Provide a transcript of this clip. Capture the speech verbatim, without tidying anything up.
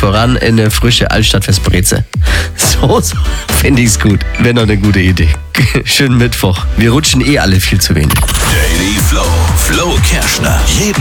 voran in eine frische Altstadtfestbreze. So, so finde ich's gut. Wäre noch eine gute Idee. Schönen Mittwoch. Wir rutschen eh alle viel zu wenig. Daily Flow. Flo Kerschner. Jeden